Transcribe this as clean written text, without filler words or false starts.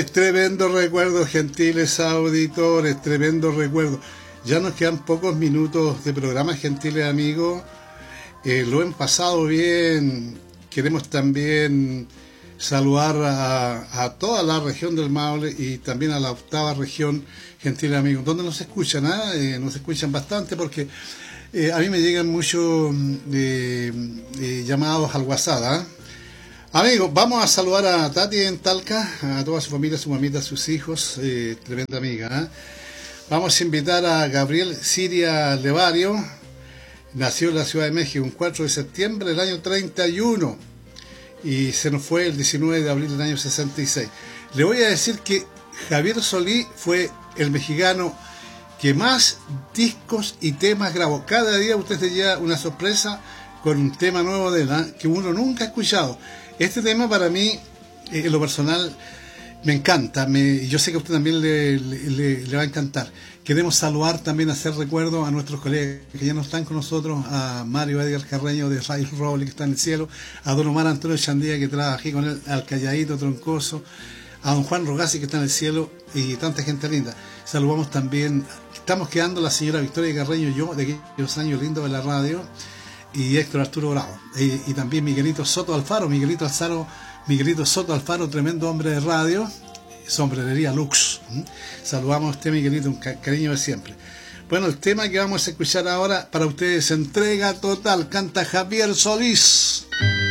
tremendo recuerdo, gentiles auditores, tremendo recuerdo. Ya nos quedan pocos minutos de programa, gentiles amigos. Lo hemos pasado bien. Queremos también saludar a toda la región del Maule y también a la octava región, gentiles amigos, donde nos escuchan, nos escuchan bastante porque a mí me llegan muchos llamados al WhatsApp. Amigos, vamos a saludar a Tati en Talca, a toda su familia, su mamita, sus hijos, tremenda amiga. Vamos a invitar a Gabriel Siria Levario, nació en la Ciudad de México un 4 de septiembre del año 31 y se nos fue el 19 de abril del año 66. Le voy a decir que Javier Solí fue el mexicano que más discos y temas grabó. Cada día usted se lleva una sorpresa con un tema nuevo de él, que uno nunca ha escuchado. Este tema para mí, en lo personal, me encanta. Yo sé que a usted también le va a encantar. Queremos saludar también, hacer recuerdo a nuestros colegas que ya no están con nosotros, a Mario Edgar Carreño de Radio Roble, que está en el cielo, a don Omar Antonio Chandía, que trabajé con él, al Calladito Troncoso, a don Juan Rogasi, que está en el cielo, y tanta gente linda. Saludamos también, estamos quedando la señora Victoria Carreño y yo, de aquellos años lindos de la radio, y Héctor Arturo Bravo, y también Miguelito Soto Alfaro, Miguelito Soto Alfaro, tremendo hombre de radio, sombrerería Lux. Saludamos a usted, Miguelito, un cariño de siempre. Bueno, el tema que vamos a escuchar ahora para ustedes, Entrega Total, canta Javier Solís.